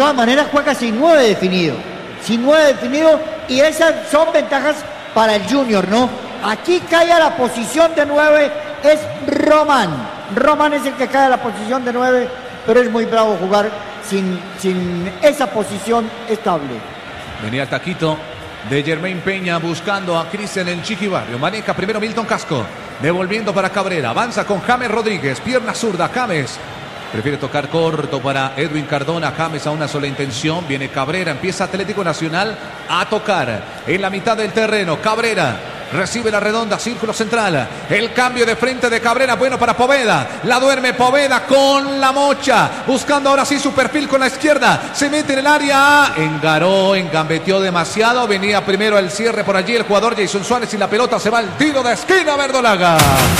todas maneras juega sin 9 definido. Sin 9 definido, y esas son ventajas para el Junior, ¿no? Aquí cae a la posición de 9 es Román. Román es el que cae a la posición de 9, pero es muy bravo jugar sin esa posición estable. Venía el taquito de Germain Peña buscando a Cristian el Chiqui Barrio. Maneja primero Milton Casco, devolviendo para Cabrera. Avanza con James Rodríguez, pierna zurda. James prefiere tocar corto para Edwin Cardona. James a una sola intención. Viene Cabrera, empieza Atlético Nacional a tocar en la mitad del terreno. Cabrera recibe la redonda, círculo central. El cambio de frente de Cabrera, bueno para Poveda. La duerme Poveda con la mocha. Buscando ahora sí su perfil con la izquierda. Se mete en el área. Engaró, engambeteó demasiado. Venía primero el cierre por allí el jugador Jason Suárez y la pelota se va al tiro de esquina Verdolaga.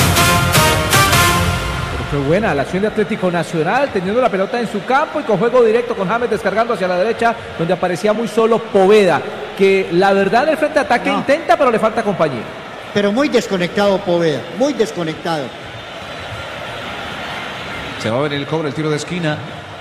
Fue buena la acción de Atlético Nacional, teniendo la pelota en su campo y con juego directo con James descargando hacia la derecha, donde aparecía muy solo Poveda, que la verdad en el frente de ataque intenta, pero le falta compañía. Pero muy desconectado Poveda, muy desconectado. Se va a ver el cobro, el tiro de esquina.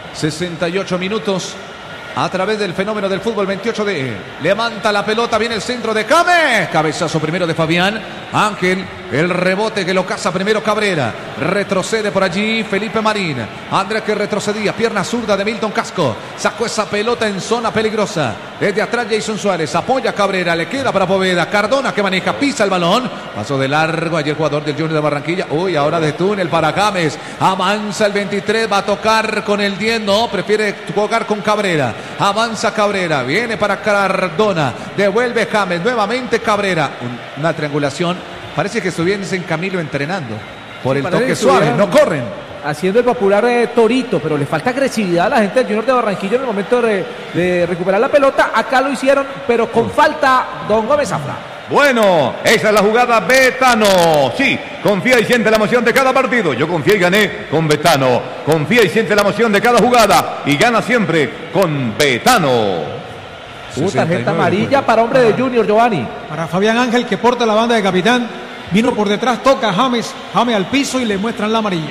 68 minutos. A través del fenómeno del fútbol 28D. Levanta la pelota, viene el centro de James. Cabezazo primero de Fabián. Ángel, el rebote que lo caza primero Cabrera. Retrocede por allí Felipe Marín. Andrés que retrocedía, pierna zurda de Milton Casco. Sacó esa pelota en zona peligrosa. Desde atrás Jason Suárez, apoya a Cabrera, le queda para Poveda. Cardona que maneja, pisa el balón. Pasó de largo allí el jugador del Junior de Barranquilla. Uy, ahora de túnel para James. Avanza el 23, va a tocar con el 10. No, prefiere jugar con Cabrera. Avanza Cabrera, viene para Cardona, devuelve James, nuevamente Cabrera, una triangulación, parece que estuviesen Camilo entrenando, por el toque suave, no corren. Haciendo el popular Torito, pero le falta agresividad a la gente del Junior de Barranquilla en el momento de recuperar la pelota. Acá lo hicieron, pero con falta Don Gómez Zafra. Bueno, esa es la jugada Betano. Sí, confía y siente la emoción de cada partido. Yo confié y gané con Betano. Confía y siente la emoción de cada jugada y gana siempre con Betano. Hubo tarjeta amarilla para hombre de Junior, Giovanni. Para Fabián Ángel, que porta la banda de capitán. Vino por detrás, toca a James al piso y le muestran la amarilla.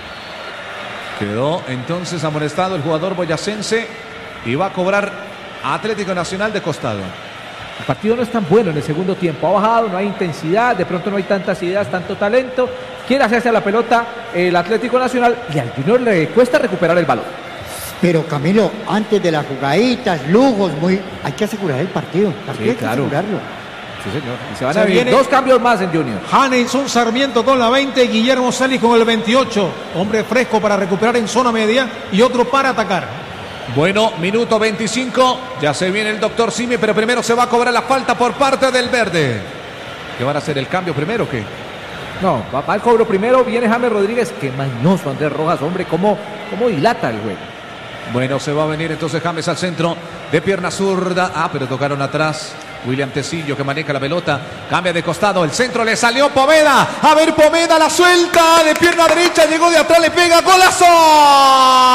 Quedó entonces amonestado el jugador boyacense y va a cobrar Atlético Nacional de costado. El partido no es tan bueno en el segundo tiempo, ha bajado, no hay intensidad, de pronto no hay tantas ideas, tanto talento. Quiere hacerse a la pelota el Atlético Nacional y al Junior le cuesta recuperar el balón. Pero Camilo, antes de las jugaditas, lujos, hay que asegurar el partido. Sí, hay que claro. asegurarlo. Sí, señor. Y se van a venir 2 cambios más en Junior. Hanelson Sarmiento con la 20, Guillermo Celis con el 28. Hombre fresco para recuperar en zona media y otro para atacar. Bueno, minuto 25, ya se viene el doctor Simi, pero primero se va a cobrar la falta por parte del verde. ¿Qué van a hacer, el cambio primero o qué? No, va al cobro primero, viene James Rodríguez, qué mañoso Andrés Rojas, hombre, cómo dilata el juego. Bueno, se va a venir entonces James al centro de pierna zurda. Pero tocaron atrás. William Tecillo que maneja la pelota. Cambia de costado. El centro le salió Poveda. A ver, Poveda la suelta de pierna derecha. Llegó de atrás, le pega. ¡Golazo!